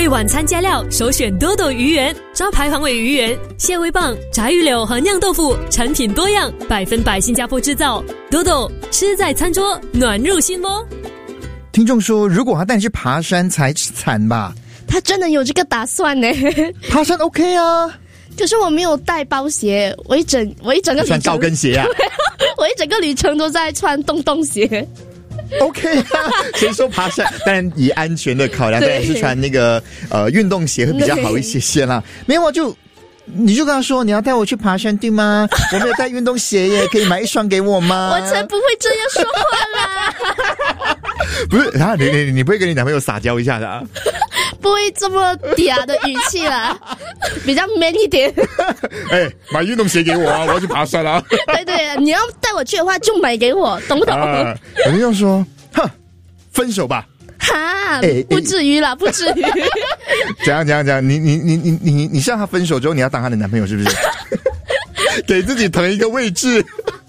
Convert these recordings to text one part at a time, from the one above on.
为晚餐加料首选多多鱼圆，招牌黄尾鱼圆、蟹味棒、炸鱼柳和酿豆腐，产品多样，100%新加坡制造。多多吃在餐桌，暖入心窝。 听众说，如果他带你去爬山才惨吧？ 他真的有这个打算呢。 爬山 OK 啊， 可是我没有带包鞋，我一整个旅程穿高跟鞋啊。 我一整个旅程都在穿洞洞鞋。 OK 啊，谁说爬山？当然以安全的考量，当然是穿那个运动鞋会比较好一些啦。没有你就跟他说你要带我去爬山对吗？我没有带运动鞋耶，可以买一双给我吗？ 我才不会这样说话啦。 不是啊，你不会跟你男朋友撒娇一下的啊？ 不会这么嗲的语气啦，比较 man 一点。 买运动鞋给我啊，我要去爬山啊。 对，你要带我去的话就买给我，懂不懂？ 我就说，分手吧。 哈，不至于啦，不至于。 怎样？你向他分手之后，你要当他的男朋友是不是？给自己腾一个位置。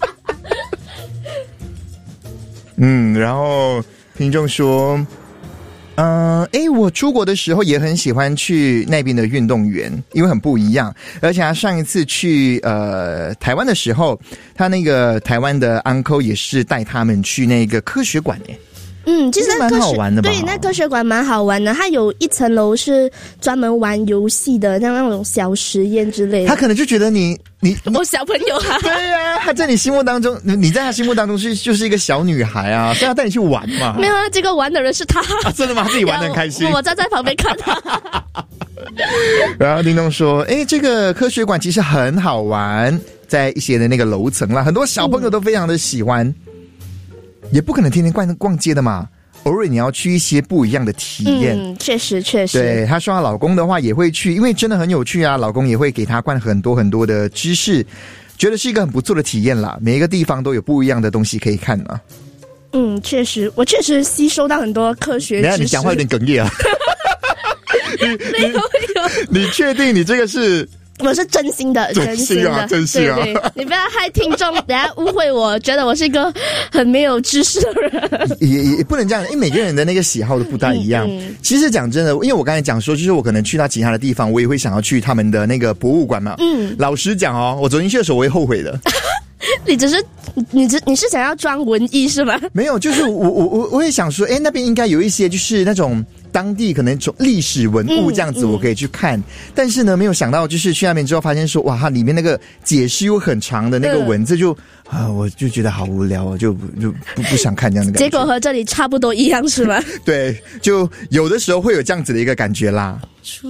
然后听众说，我出国的时候也很喜欢去那边的运动园，因为很不一样。而且他上一次去台湾的时候，他那个台湾的 uncle 也是带他们去那个科学馆耶。 其实蛮好玩的吧？ 对，那科学馆蛮好玩的，它有一层楼是专门玩游戏的，像那种小实验之类的。 他可能就觉得你我小朋友啊。 对啊，他在你心目当中，你在他心目当中就是一个小女孩啊，所以他带你去玩嘛。 没有啊，这个玩的人是他。 真的吗？他自己玩得很开心。 我站在旁边看他。 然后叮咚说，这个科学馆其实很好玩，在一些的那个楼层啦，很多小朋友都非常的喜欢。也不可能天天逛街的嘛，偶尔你要去一些不一样的体验。 确实。 对，她说她老公的话也会去，因为真的很有趣啊，老公也会给她灌很多的知识，觉得是一个很不错的体验啦。每一个地方都有不一样的东西可以看嘛。 确实，我确实吸收到很多科学知识。 等一下你讲话有点哽咽啊。 没有。 你确定你这个是？ 我是真心的。 真心啊。 对，你不要害听众等下误会我，觉得我是一个很没有知识的人。 也不能这样，因为每个人的那个喜好都不大一样。其实讲真的，因为我刚才讲说，就是我可能去到其他的地方，我也会想要去他们的那个博物馆嘛。老实讲我昨天去的时候我会后悔的。 你是想要装文艺是吗？ 没有，就是我会想说，那边应该有一些就是那种当地可能历史文物这样子，我可以去看。但是呢，没有想到就是去那边之后发现说，哇，它里面那个解释又很长的那个文字我就觉得好无聊，就不想看这样的感觉。 结果和这里差不多一样是吗？ 对，就有的时候会有这样子的一个感觉啦。